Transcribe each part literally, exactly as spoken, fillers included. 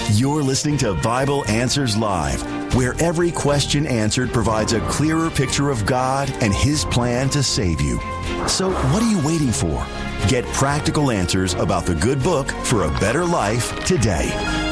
You're listening to Bible Answers Live, where every question answered provides a clearer picture of God and His plan to save you. So what are you waiting for? Get practical answers about the good book for a better life today.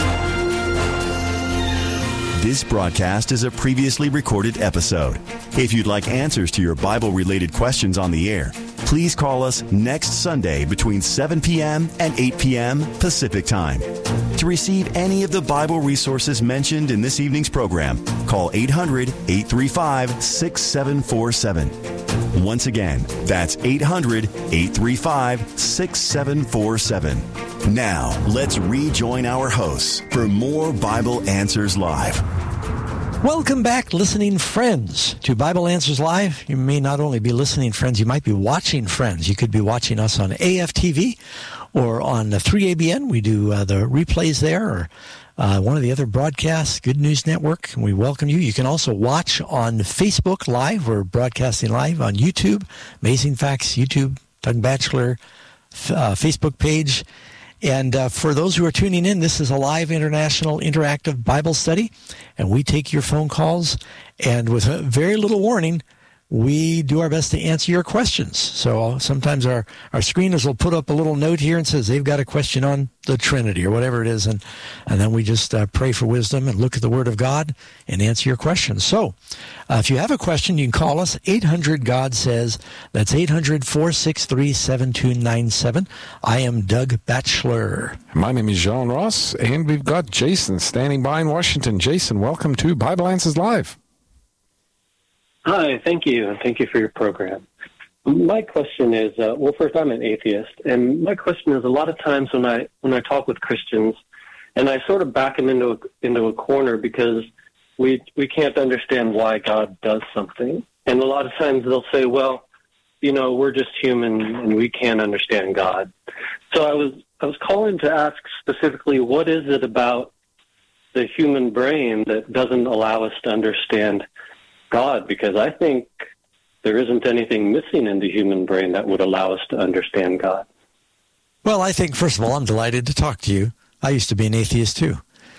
This broadcast is a previously recorded episode. If you'd like answers to your Bible-related questions on the air, please call us next Sunday between seven p.m. and eight p.m. Pacific Time. To receive any of the Bible resources mentioned in this evening's program, call eight hundred, eight three five, six seven four seven. Once again, that's eight hundred, eight three five, six seven four seven. Now, let's rejoin our hosts for more Bible Answers Live. Welcome back, listening friends, to Bible Answers Live. You may not only be listening friends, you might be watching friends. You could be watching us on A F T V or on three A B N. We do uh, the replays there, or uh, one of the other broadcasts, Good News Network. We welcome you. You can also watch on Facebook Live. We're broadcasting live on YouTube, Amazing Facts, YouTube, Doug Batchelor, uh, Facebook page. And uh, for those who are tuning in, this is a live international interactive Bible study, and we take your phone calls, and with very little warning, we do our best to answer your questions. So sometimes our, our screeners will put up a little note here and says they've got a question on the Trinity or whatever it is, and, and then we just uh, pray for wisdom and look at the Word of God and answer your questions. So uh, if you have a question, you can call us, eight hundred God says. That's eight hundred, four six three, seven two nine seven. I am Doug Batchelor. My name is John Ross, and we've got Jason standing by in Washington. Jason, welcome to Bible Answers Live. Hi, thank you, and thank you for your program. My question is, uh, well, first, I'm an atheist, and my question is, a lot of times when I when I talk with Christians, and I sort of back them into a, into a corner because we we can't understand why God does something, and a lot of times they'll say, well, you know, we're just human and we can't understand God. So I was I was calling to ask specifically, what is it about the human brain that doesn't allow us to understand God? Because I think there isn't anything missing in the human brain that would allow us to understand God. Well, I think, first of all, I'm delighted to talk to you. I used to be an atheist, too.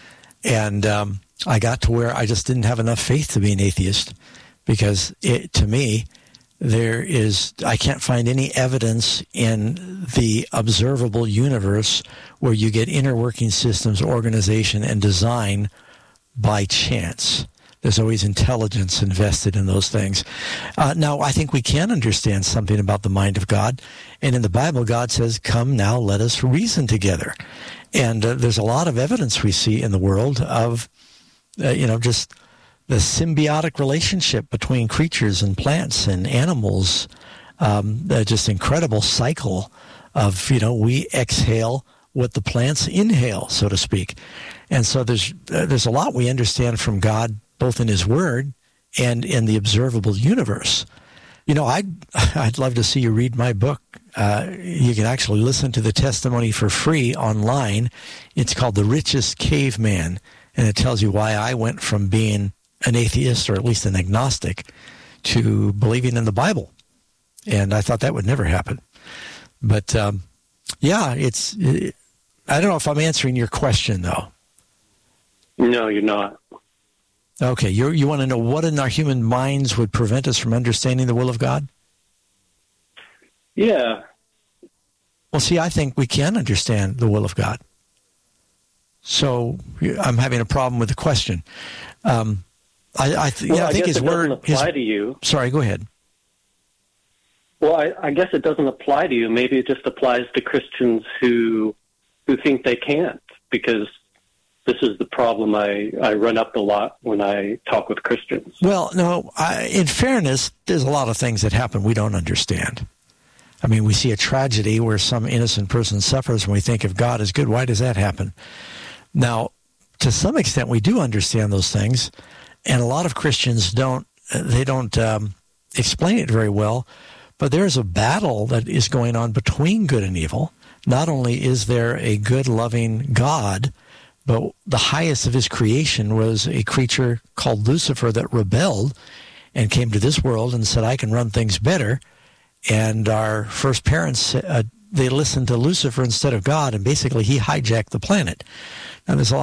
And um, I got to where I just didn't have enough faith to be an atheist because, it, to me, there is, I can't find any evidence in the observable universe where you get inner working systems, organization, and design by chance. There's always intelligence invested in those things. Uh, now, I think we can understand something about the mind of God. And in the Bible, God says, come now, let us reason together. And uh, there's a lot of evidence we see in the world of, uh, you know, just the symbiotic relationship between creatures and plants and animals. Um, uh, just incredible cycle of, you know, we exhale what the plants inhale, so to speak. And so there's uh, there's a lot we understand from God, both in His Word and in the observable universe. You know, I'd, I'd love to see you read my book. Uh, you can actually listen to the testimony for free online. It's called The Richest Caveman, and it tells you why I went from being an atheist, or at least an agnostic, to believing in the Bible. And I thought that would never happen. But, um, yeah, it's. It, I don't know if I'm answering your question, though. No, you're not. Okay, you you want to know what in our human minds would prevent us from understanding the will of God? Yeah. Well, see, I think we can understand the will of God. So I'm having a problem with the question. Um, I, I, th- well, yeah, I, I think guess His it word doesn't apply his, to you. Sorry, go ahead. Well, I, I guess it doesn't apply to you. Maybe it just applies to Christians who who think they can't, because this is the problem I, I run up a lot when I talk with Christians. Well, no, I, in fairness, there's a lot of things that happen we don't understand. I mean, we see a tragedy where some innocent person suffers, and we think, if God is good, why does that happen? Now, to some extent, we do understand those things, and a lot of Christians don't, they don't um, explain it very well, but there's a battle that is going on between good and evil. Not only is there a good, loving God, but the highest of His creation was a creature called Lucifer that rebelled and came to this world and said, I can run things better. And our first parents, uh, they listened to Lucifer instead of God, and basically he hijacked the planet. Now, there's a lot